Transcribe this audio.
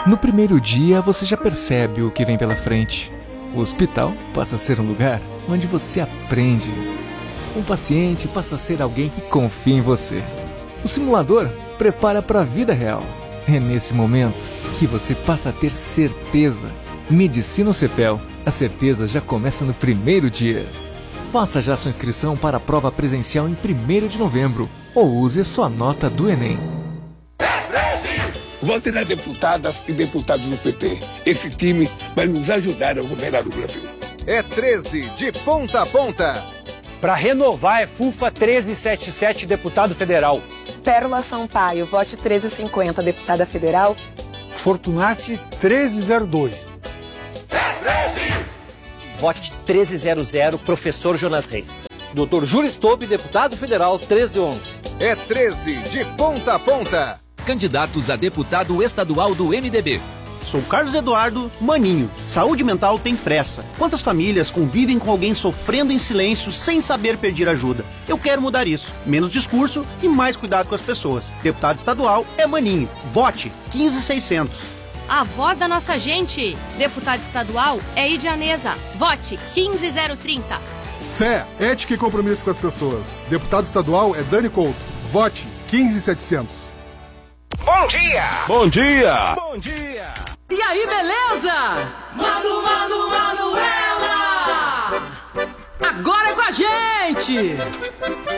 No primeiro dia, você já percebe o que vem pela frente. O hospital passa a ser um lugar onde você aprende. Um paciente passa a ser alguém que confia em você. O simulador prepara para a vida real. É nesse momento que você passa a ter certeza. Medicina ou CPEL, a certeza já começa no primeiro dia. Faça já sua inscrição para a prova presencial em 1º de novembro ou use sua nota do Enem. Vote nas deputadas e deputados do PT. Esse time vai nos ajudar a governar o Brasil. É 13 de ponta a ponta. Para renovar é FUFA 1377, deputado federal. Pérola Sampaio, vote 1350, deputada federal. Fortunati 1302. Vote 1300, professor Jonas Reis. Dr. Júlio Stope, deputado federal 1311. É 13 de ponta a ponta. Candidatos a deputado estadual do MDB. Sou Carlos Eduardo Maninho. Saúde mental tem pressa. Quantas famílias convivem com alguém sofrendo em silêncio sem saber pedir ajuda? Eu quero mudar isso. Menos discurso e mais cuidado com as pessoas. Deputado estadual é Maninho. Vote 15600. A voz da nossa gente. Deputado estadual é Idianesa. Vote 15030. Fé, ética e compromisso com as pessoas. Deputado estadual é Dani Couto. Vote 15700. Bom dia! Bom dia! Bom dia! E aí, beleza? Manuela! Agora é com a gente!